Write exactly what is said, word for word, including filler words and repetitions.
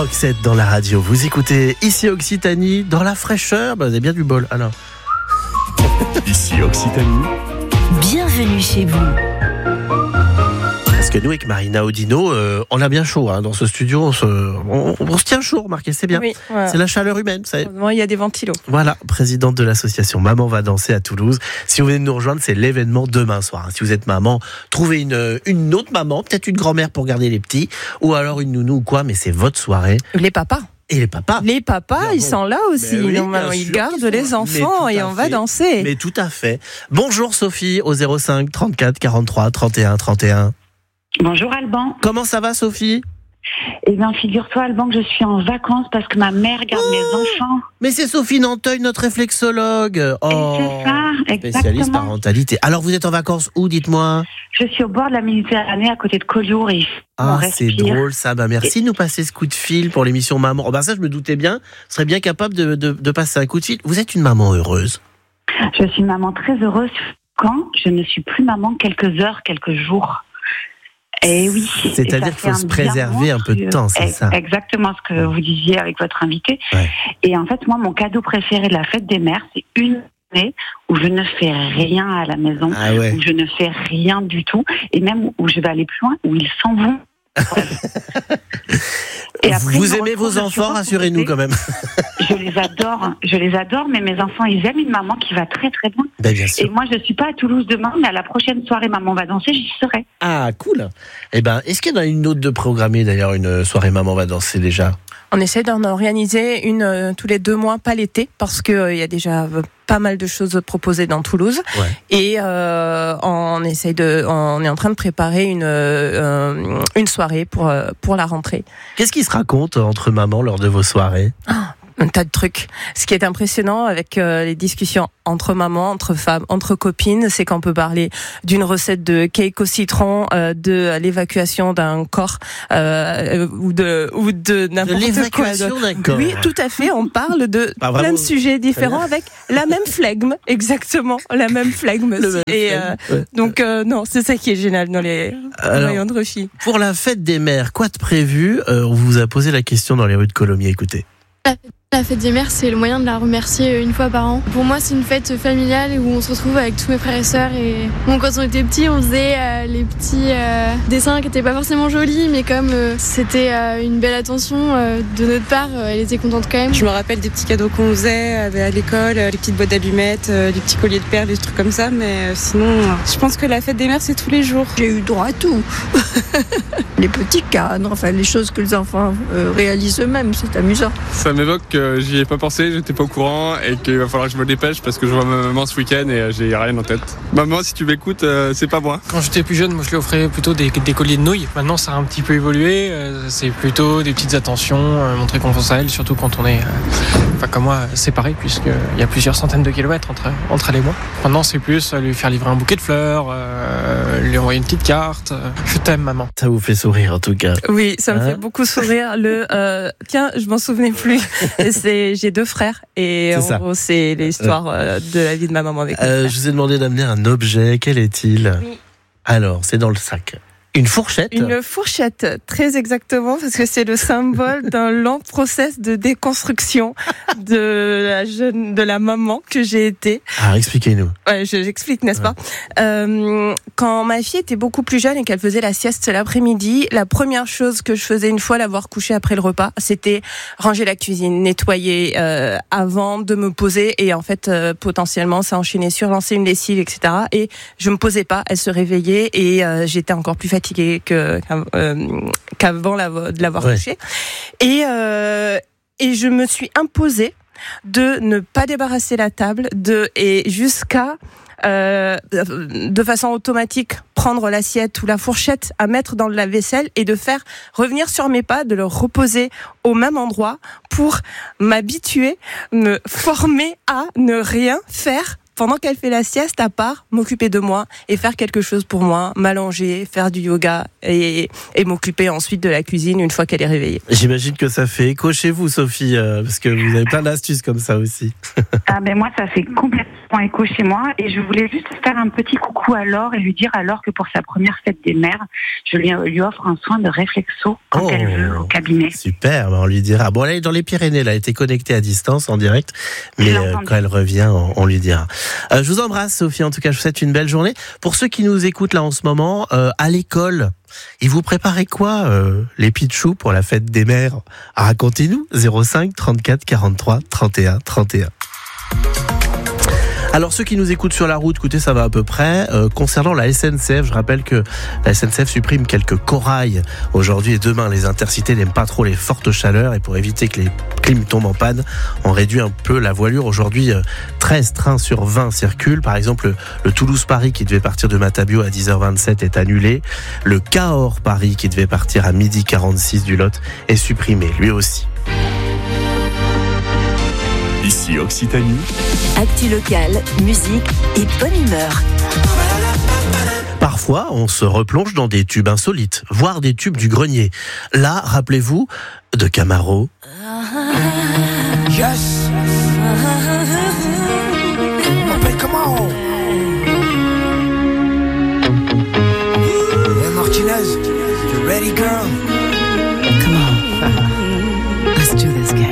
Roxette dans la radio. Vous écoutez Ici Occitanie dans la fraîcheur. Bah, vous avez bien du bol. Alors. Ici Occitanie. Bienvenue chez vous. Parce que nous, avec Marina Audino, euh, on a bien chaud hein, dans ce studio. On se, on, on se tient chaud, remarquez, c'est bien. Oui, voilà. C'est la chaleur humaine. Ça... Il y a des ventilos. Voilà, présidente de l'association Maman va danser à Toulouse. Si vous venez de nous rejoindre, c'est l'événement demain soir. Si vous êtes maman, trouvez une, une autre maman, peut-être une grand-mère pour garder les petits, ou alors une nounou ou quoi, mais c'est votre soirée. Les papas. Et les papas. Les papas, Bien ils bon. sont là aussi. Oui, Normalement, ils gardent les enfants et on va fait. danser. Mais tout à fait. Bonjour Sophie au zéro cinq trente-quatre quarante-trois trente et un trente et un. Bonjour Alban. Comment ça va Sophie ? Eh bien, figure-toi Alban que je suis en vacances parce que ma mère garde oh mes enfants. Mais c'est Sophie Nanteuil, notre réflexologue. Oh, Et c'est ça, spécialiste exactement. parentalité. Alors vous êtes en vacances où, dites-moi ? Je suis au bord de la Méditerranée à côté de Collioure et Ah, on c'est respire. drôle ça. Bah, merci de nous passer ce coup de fil pour l'émission Maman. Oh, bah, ça, je me doutais bien. Vous serez bien capable de, de, de passer un coup de fil. Vous êtes une maman heureuse. Je suis une maman très heureuse quand je ne suis plus maman quelques heures, quelques jours. Et oui. C'est-à-dire qu'il faut se préserver un peu de temps, c'est ça. Exactement ce que vous disiez avec votre invité. Ouais. Et en fait, moi, mon cadeau préféré de la fête des mères, c'est une journée où je ne fais rien à la maison, Ah ouais. où je ne fais rien du tout, et même où je vais aller plus loin, où ils s'en vont. Et après, Vous je me aimez retrouve vos sur enfants, un rassurez-nous côté. quand même. Je les adore, je les adore, mais mes enfants, ils aiment une maman qui va très très bien. Ben, bien Et sûr. moi, je ne suis pas à Toulouse demain, mais à la prochaine soirée Maman va danser, j'y serai. Ah, cool. Eh ben, est-ce qu'il y en a une autre de programmée d'ailleurs, une soirée Maman va danser déjà ? On essaie d'en organiser une euh, tous les deux mois, pas l'été, parce qu'il euh, y a déjà euh, pas mal de choses proposées dans Toulouse. Ouais. Et euh, on essaie de, on est en train de préparer une euh, une soirée pour euh, pour la rentrée. Qu'est-ce qui se raconte entre mamans lors de vos soirées ? Un tas de trucs. Ce qui est impressionnant avec euh, les discussions entre mamans, entre femmes, entre copines, c'est qu'on peut parler d'une recette de cake au citron, euh, de l'évacuation d'un corps euh, ou de ou de n'importe De quoi. l'évacuation d'un corps. Oui, tout à fait. On parle de Bah, plein vraiment. de sujets différents avec la même flegme, exactement, la même flegme. Le même Et flegme, euh, ouais. donc euh, non, c'est ça qui est génial dans les Alors, rayons de refis. Pour la fête des mères, quoi de prévu ? Euh, On vous a posé la question dans les rues de Colomiers, écoutez. La fête des mères, c'est le moyen de la remercier une fois par an. Pour moi, c'est une fête familiale où on se retrouve avec tous mes frères et sœurs. Et bon, quand on était petits, on faisait euh, les petits euh, dessins qui n'étaient pas forcément jolis, mais comme euh, c'était euh, une belle attention euh, de notre part, euh, elle était contente quand même. Je me rappelle des petits cadeaux qu'on faisait à l'école, les petites boîtes d'allumettes, les petits colliers de perles, des trucs comme ça. Mais sinon, je pense que la fête des mères, c'est tous les jours. J'ai eu droit à tout. Les petits cadres, enfin les choses que les enfants euh, réalisent eux-mêmes, c'est amusant. Ça m'évoque que j'y ai pas pensé, j'étais pas au courant et qu'il va falloir que je me dépêche parce que je vois ma maman ce week-end et euh, j'ai rien en tête. Maman, si tu m'écoutes, euh, c'est pas moi. Quand j'étais plus jeune, moi je lui offrais plutôt des, des colliers de nouilles. Maintenant ça a un petit peu évolué, euh, c'est plutôt des petites attentions, euh, montrer qu'on pense à elle, surtout quand on est, euh, enfin comme moi, séparés puisqu'il y a plusieurs centaines de kilomètres entre, entre elle et moi. Maintenant c'est plus euh, lui faire livrer un bouquet de fleurs, euh, lui envoyer une petite carte. Euh, je t'aime maman. Ça vous fait sourire en tout cas. Oui, ça me Hein fait beaucoup sourire. Le euh, tiens, je m'en souvenais plus. C'est j'ai deux frères et C'est en ça. gros c'est l'histoire euh, de la vie de ma maman avec. Euh, je vous ai demandé d'amener un objet. Quel est-il ? Oui. Alors, c'est dans le sac. Une fourchette. Une fourchette, très exactement, parce que c'est le symbole d'un long process de déconstruction de la jeune, de la maman que j'ai été. Ah, expliquez-nous. Ouais, je, j'explique, n'est-ce Ouais. pas euh, Quand ma fille était beaucoup plus jeune et qu'elle faisait la sieste l'après-midi, la première chose que je faisais une fois l'avoir couchée après le repas, c'était ranger la cuisine, nettoyer euh, avant de me poser et en fait euh, potentiellement ça enchaînait sur lancer une lessive, et cetera. Et je me posais pas, elle se réveillait et euh, j'étais encore plus fatiguée que euh, qu'avant la, de l'avoir Ouais. couchée. Et euh, et je me suis imposée de ne pas débarrasser la table, de et jusqu'à euh, de façon automatique prendre l'assiette ou la fourchette à mettre dans le lave-vaisselle et de faire revenir sur mes pas, de le reposer au même endroit pour m'habituer, me former à ne rien faire pendant qu'elle fait la sieste, à part m'occuper de moi et faire quelque chose pour moi, m'allonger, faire du yoga et, et m'occuper ensuite de la cuisine une fois qu'elle est réveillée. J'imagine que ça fait écho chez vous, Sophie, euh, parce que vous avez plein d'astuces comme ça aussi. Ah ben moi, ça fait complètement écho chez moi et je voulais juste faire un petit coucou à Laure et lui dire à Laure que pour sa première fête des mères, je lui, lui offre un soin de réflexo quand Oh, elle veut au cabinet. Super, on lui dira. Bon, elle est dans les Pyrénées, elle a été connectée à distance en direct, mais Je l'ai euh, entendu. quand elle revient, on, on lui dira. Euh, je vous embrasse, Sophie. En tout cas, je vous souhaite une belle journée. Pour ceux qui nous écoutent là en ce moment, euh, à l'école, ils vous préparez quoi, euh, les pitchous pour la fête des mères? Ah, racontez-nous. zéro cinq trente-quatre quarante-trois trente et un trente et un. Alors ceux qui nous écoutent sur la route, écoutez, ça va à peu près. Euh, concernant la S N C F, je rappelle que la S N C F supprime quelques corails aujourd'hui et demain. Les intercités n'aiment pas trop les fortes chaleurs et pour éviter que les clims tombent en panne, on réduit un peu la voilure. Aujourd'hui, euh, treize trains sur vingt circulent. Par exemple, le, le Toulouse-Paris qui devait partir de Matabio à dix heures vingt-sept est annulé. Le Cahors-Paris qui devait partir à midi quarante-six du Lot est supprimé, lui aussi. Ici Occitanie. Actu locale, musique et bonne humeur. Parfois, on se replonge dans des tubes insolites, voire des tubes du grenier. Là, rappelez-vous de Camaro. Yes. M'appelle comment? Hey Martinez, you ready girl? Come on. Let's do this, guys.